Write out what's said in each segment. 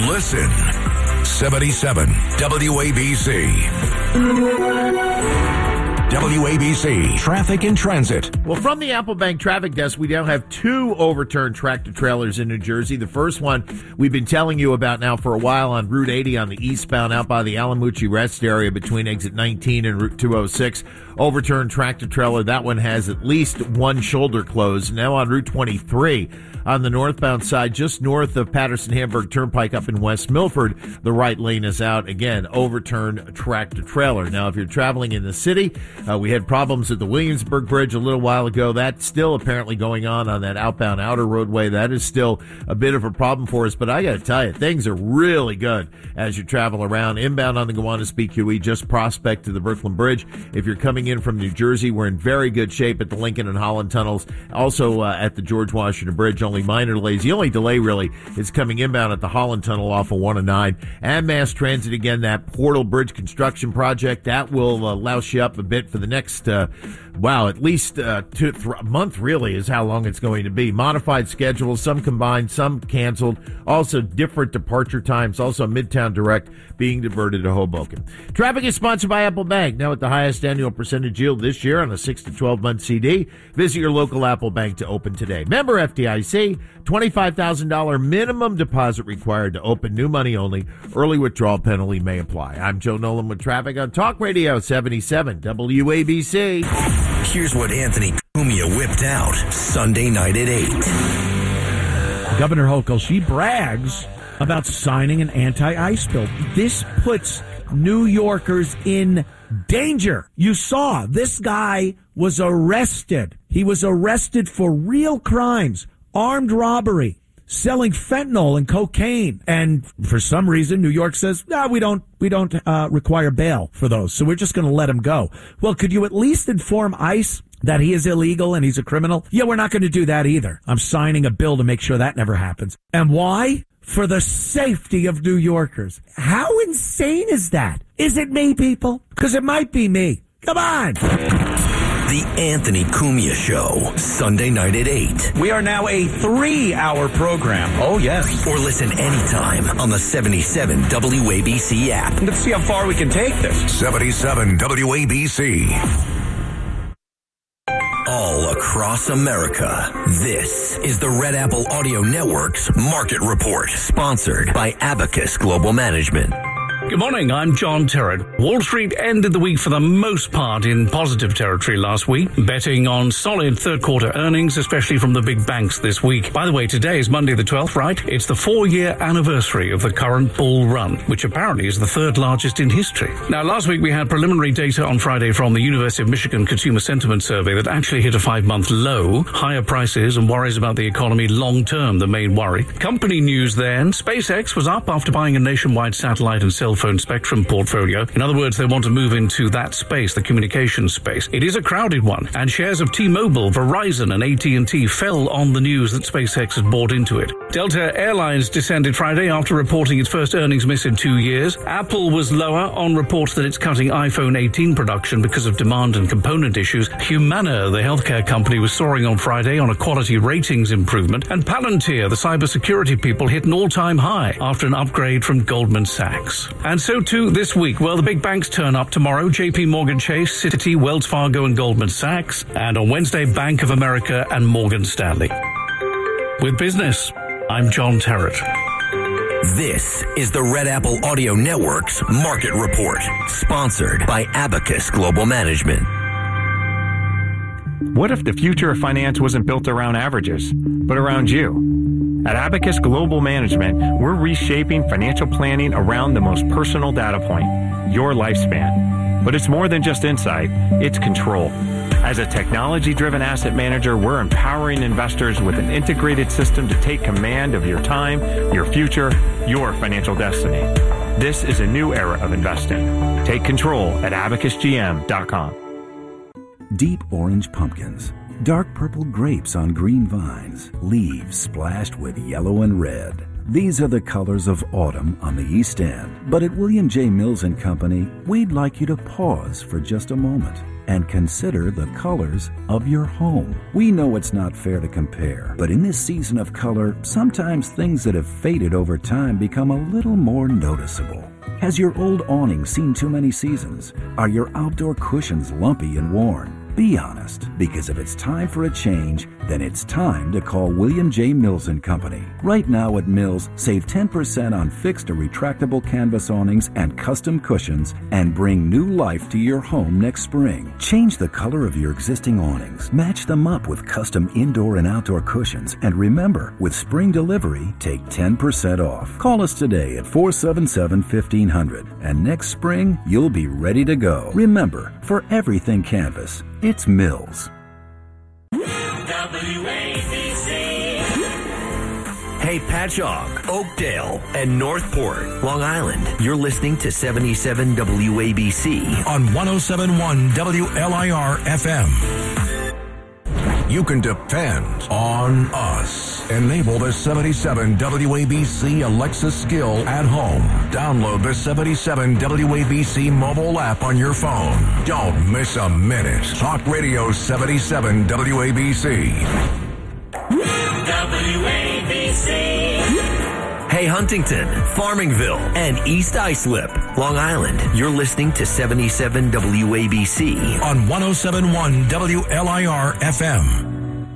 Listen. 77 WABC. WABC Traffic and Transit. Well, from the Applebank Traffic Desk, we now have 2 overturned tractor-trailers in New Jersey. The first one we've been telling you about now for a while on Route 80 on the eastbound out by the Alamucci Rest area between exit 19 and Route 206. Overturned tractor-trailer. That one has at least one shoulder closed. Now on Route 23 on the northbound side, just north of Patterson-Hamburg Turnpike up in West Milford, the right lane is out. Again, overturned tractor-trailer. Now, if you're traveling in the city, we had problems at the Williamsburg Bridge a little while ago. That's still apparently going on that outbound outer roadway. That is still a bit of a problem for us. But I got to tell you, things are really good as you travel around. Inbound on the Gowanus BQE, just prospect to the Brooklyn Bridge. If you're coming in from New Jersey, we're in very good shape at the Lincoln and Holland tunnels. Also at the George Washington Bridge, only minor delays. The only delay really is coming inbound at the Holland Tunnel off of 109. And Mass Transit, again, that Portal Bridge construction project, that will louse you up a bit for the next, at least a month really is how long it's going to be. Modified schedules, some combined, some canceled. Also different departure times. Also Midtown Direct being diverted to Hoboken. Traffic is sponsored by Apple Bank. Now at the highest annual percentage yield this year on a 6 to 12 month CD. Visit your local Apple Bank to open today. Member FDIC. $25,000 minimum deposit required to open. New money only. Early withdrawal penalty may apply. I'm Joe Nolan with traffic on Talk Radio 77 WABC. Here's what Anthony Cumia whipped out Sunday night at 8. Governor Hochul, she brags about signing an anti-ICE bill. This puts New Yorkers in danger. You saw this guy was arrested. He was arrested for real crimes. Armed robbery, selling fentanyl and cocaine. And for some reason, New York says, no, we don't require bail for those. So we're just going to let him go. Well, could you at least inform ICE that he is illegal and he's a criminal? Yeah, we're not going to do that either. I'm signing a bill to make sure that never happens. And why? For the safety of New Yorkers. How insane is that? Is it me, people? Because it might be me. Come on. The Anthony Cumia Show, Sunday night at 8. We are now a 3-hour program. Oh, yes. Or listen anytime on the 77 WABC app. Let's see how far we can take this. 77 WABC. All across America, this is the Red Apple Audio Network's Market Report, sponsored by Abacus Global Management. Good morning, I'm John Terrett. Wall Street ended the week for the most part in positive territory last week, betting on solid third-quarter earnings, especially from the big banks this week. By the way, today is Monday the 12th, right? It's the 4-year anniversary of the current bull run, which apparently is the third largest in history. Now, last week we had preliminary data on Friday from the University of Michigan Consumer Sentiment Survey that actually hit a 5-month low. Higher prices and worries about the economy long-term, the main worry. Company news then. SpaceX was up after buying a nationwide satellite and cell phone spectrum portfolio. In other words, they want to move into that space, the communications space. It is a crowded one, and shares of T-Mobile, Verizon, and AT&T fell on the news that SpaceX had bought into it. Delta Airlines descended Friday after reporting its first earnings miss in 2 years. Apple was lower on reports that it's cutting iPhone 18 production because of demand and component issues. Humana, the healthcare company, was soaring on Friday on a quality ratings improvement. And Palantir, the cybersecurity people, hit an all-time high after an upgrade from Goldman Sachs. And so too this week. Well, the big banks turn up tomorrow. JP Morgan Chase, Citi, Wells Fargo, and Goldman Sachs. And on Wednesday, Bank of America and Morgan Stanley. With business, I'm John Terrett. This is the Red Apple Audio Network's Market Report, sponsored by Abacus Global Management. What if the future of finance wasn't built around averages, but around you? At Abacus Global Management, we're reshaping financial planning around the most personal data point, your lifespan. But it's more than just insight, it's control. As a technology-driven asset manager, we're empowering investors with an integrated system to take command of your time, your future, your financial destiny. This is a new era of investing. Take control at abacusgm.com. Deep orange pumpkins, Dark purple grapes on green vines, leaves splashed with yellow and red. These are the colors of autumn on the East End. But at William J. Mills & Company, we'd like you to pause for just a moment and consider the colors of your home. We know it's not fair to compare, but in this season of color, sometimes things that have faded over time become a little more noticeable. Has your old awning seen too many seasons? Are your outdoor cushions lumpy and worn? Be honest, because if it's time for a change, then it's time to call William J. Mills & Company. Right now at Mills, save 10% on fixed or retractable canvas awnings and custom cushions and bring new life to your home next spring. Change the color of your existing awnings, match them up with custom indoor and outdoor cushions, and remember, with spring delivery, take 10% off. Call us today at 477-1500, and next spring, you'll be ready to go. Remember, for everything canvas, it's Mills. WABC. Hey, Patchogue, Oakdale, and Northport, Long Island. You're listening to 77 WABC on 107.1 WLIR FM. You can depend on us. Enable the 77 WABC Alexa skill at home. Download the 77 WABC mobile app on your phone. Don't miss a minute. Talk Radio 77 WABC. WABC. Hey, Huntington, Farmingville, and East Islip, Long Island. You're listening to 77 WABC on 107.1 WLIR FM.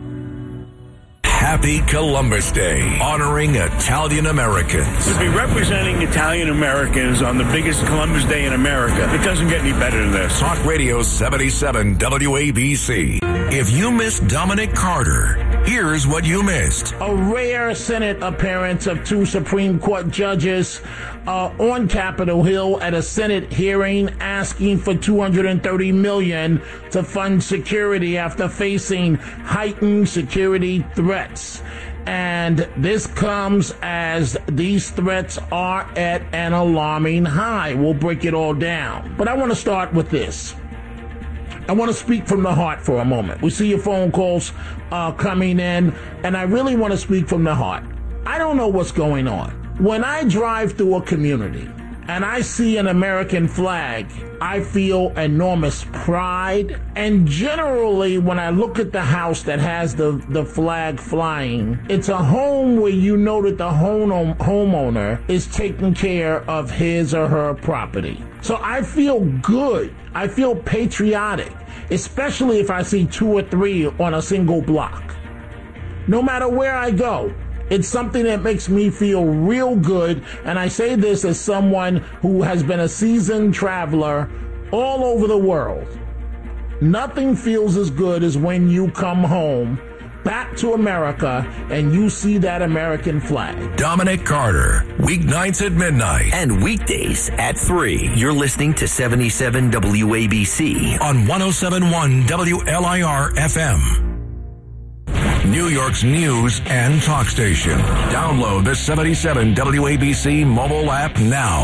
Happy Columbus Day, honoring Italian Americans. To be representing Italian Americans on the biggest Columbus Day in America, it doesn't get any better than this. Talk Radio 77 WABC. If you missed Dominic Carter, here's what you missed. A rare Senate appearance of two Supreme Court judges on Capitol Hill at a Senate hearing asking for $230 million to fund security after facing heightened security threats. And this comes as these threats are at an alarming high. We'll break it all down. But I want to start with this. I want to speak from the heart for a moment. We see your phone calls coming in, and I really want to speak from the heart. I don't know what's going on. When I drive through a community and I see an American flag, I feel enormous pride. And generally, when I look at the house that has the flag flying, it's a home where you know that the homeowner is taking care of his or her property. So I feel good. I feel patriotic, especially if I see two or three on a single block. No matter where I go, it's something that makes me feel real good, and I say this as someone who has been a seasoned traveler all over the world. Nothing feels as good as when you come home, back to America, and you see that American flag. Dominic Carter, weeknights at midnight. And weekdays at 3. You're listening to 77 WABC on 107.1 WLIR FM. New York's news and talk station. Download the 77 WABC mobile app now.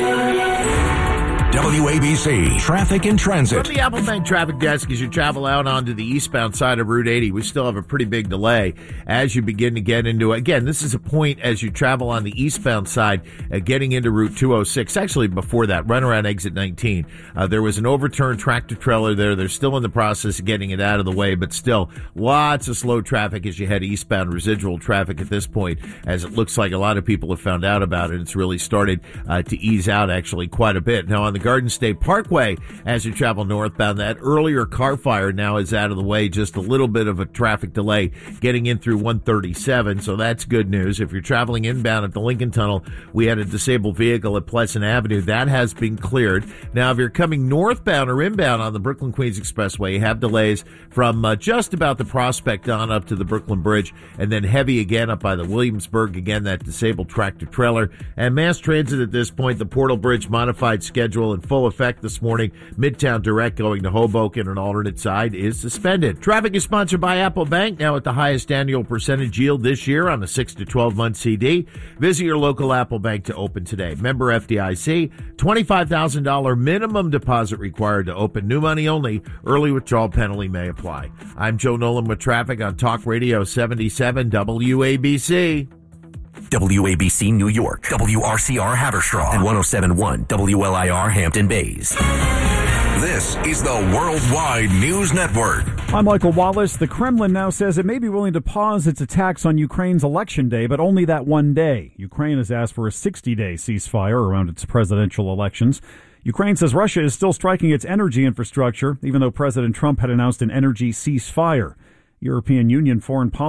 WABC Traffic and Transit. From the Apple Bank Traffic Desk, as you travel out onto the eastbound side of Route 80, we still have a pretty big delay as you begin to get into, again, this is a point as you travel on the eastbound side, getting into Route 206. Actually, before that, right around exit 19, there was an overturned tractor trailer there. They're still in the process of getting it out of the way, but still lots of slow traffic as you head eastbound, residual traffic at this point, as it looks like a lot of people have found out about it. It's really started to ease out actually quite a bit. Now on the Garden State Parkway, as you travel northbound, that earlier car fire now is out of the way. Just a little bit of a traffic delay getting in through 137, so that's good news. If you're traveling inbound at the Lincoln Tunnel, we had a disabled vehicle at Pleasant Avenue. That has been cleared. Now, if you're coming northbound or inbound on the Brooklyn-Queens Expressway, you have delays from just about the Prospect on up to the Brooklyn Bridge, and then heavy again up by the Williamsburg, again, that disabled tractor trailer. And mass transit at this point, the Portal Bridge modified schedule still in full effect this morning. Midtown Direct going to Hoboken, an alternate side, is suspended. Traffic is sponsored by Apple Bank, now at the highest annual percentage yield this year on a 6 to 12-month CD. Visit your local Apple Bank to open today. Member FDIC, $25,000 minimum deposit required to open. New money only. Early withdrawal penalty may apply. I'm Joe Nolan with traffic on Talk Radio 77 WABC. WABC New York, WRCR Haverstraw, and 107.1 WLIR Hampton Bays. This is the Worldwide News Network. I'm Michael Wallace. The Kremlin now says it may be willing to pause its attacks on Ukraine's election day, but only that one day. Ukraine has asked for a 60-day ceasefire around its presidential elections. Ukraine says Russia is still striking its energy infrastructure, even though President Trump had announced an energy ceasefire. European Union foreign policy